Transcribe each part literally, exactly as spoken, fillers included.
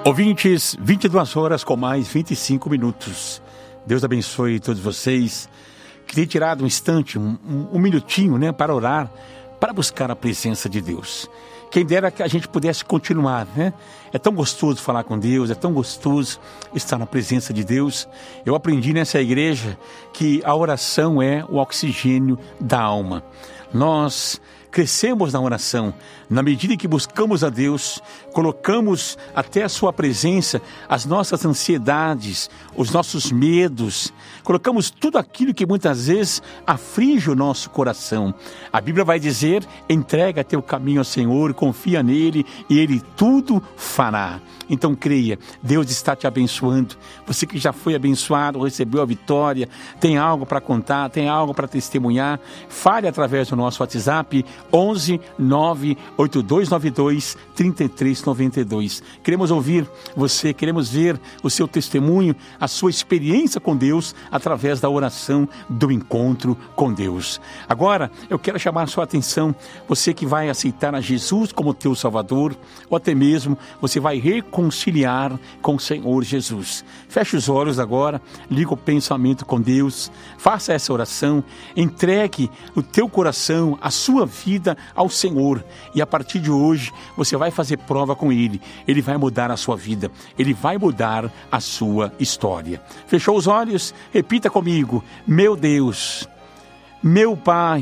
Ouvintes, vinte e duas horas com mais vinte e cinco minutos. Deus abençoe todos vocês. Queria tirar um instante, um, um, um minutinho, né, para orar, para buscar a presença de Deus. Quem dera que a gente pudesse continuar, né? É tão gostoso falar com Deus, é tão gostoso estar na presença de Deus. Eu aprendi nessa igreja que a oração é o oxigênio da alma. Nós crescemos na oração, na medida em que buscamos a Deus, colocamos até a sua presença as nossas ansiedades, os nossos medos, colocamos tudo aquilo que muitas vezes aflige o nosso coração. A Bíblia vai dizer: entrega teu caminho ao Senhor, confia nele e ele tudo fará. Então creia, Deus está te abençoando. Você que já foi abençoado, recebeu a vitória, tem algo para contar, tem algo para testemunhar, fale através do nosso WhatsApp onze nove oito dois nove dois três três nove dois. Queremos ouvir você, queremos ver o seu testemunho, a sua experiência com Deus através da oração do encontro com Deus. Agora eu quero chamar a sua atenção, você que vai aceitar a Jesus como teu Salvador, ou até mesmo você vai reconciliar com o Senhor Jesus. Feche os olhos agora, liga o pensamento com Deus, faça essa oração, entregue o teu coração, a sua vida ao Senhor, e a partir de hoje você vai fazer prova com Ele. Ele vai mudar a sua vida, Ele vai mudar a sua história. Fechou os olhos? Repita comigo: meu Deus, meu Pai,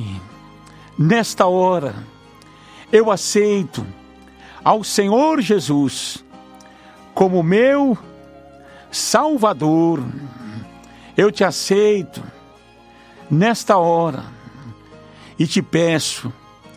nesta hora eu aceito ao Senhor Jesus como meu Salvador. Eu te aceito nesta hora e te peço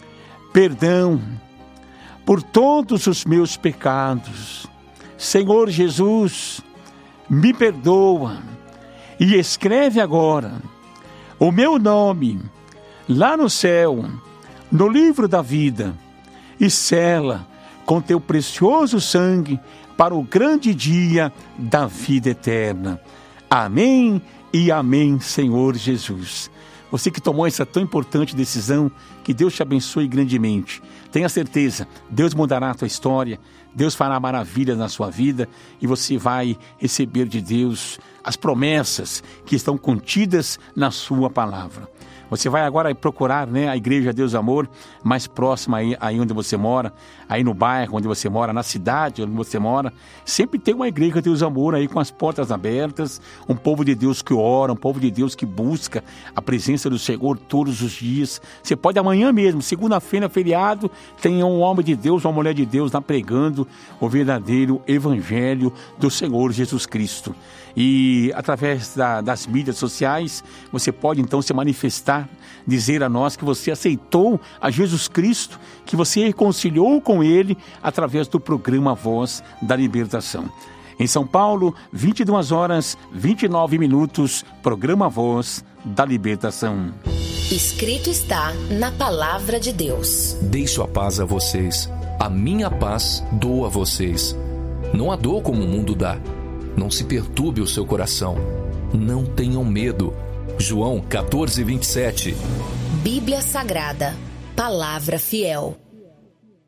perdão por todos os meus pecados. Senhor Jesus, me perdoa e escreve agora o meu nome lá no céu, no livro da vida, e sela com teu precioso sangue para o grande dia da vida eterna. Amém e amém, Senhor Jesus. Você que tomou essa tão importante decisão, que Deus te abençoe grandemente. Tenha certeza, Deus mudará a tua história, Deus fará maravilhas na sua vida e você vai receber de Deus as promessas que estão contidas na sua palavra. Você vai agora procurar, né, a Igreja Deus Amor mais próxima aí, aí onde você mora, aí no bairro onde você mora, na cidade onde você mora. Sempre tem uma Igreja Deus Amor aí com as portas abertas, um povo de Deus que ora, um povo de Deus que busca a presença do Senhor todos os dias. Você pode amanhã mesmo, segunda-feira, feriado, tem um homem de Deus, uma mulher de Deus lá pregando o verdadeiro Evangelho do Senhor Jesus Cristo. E através da, das mídias sociais, você pode então se manifestar, dizer a nós que você aceitou a Jesus Cristo, que você reconciliou com Ele através do programa Voz da Libertação. Em São Paulo, vinte e duas horas, vinte e nove minutos, programa Voz da Libertação. Escrito está na Palavra de Deus: deixo a paz a vocês, a minha paz dou a vocês. Não a dou como o mundo dá. Não se perturbe o seu coração. Não tenham medo. João quatorze, vinte e sete. Bíblia Sagrada, Palavra Fiel.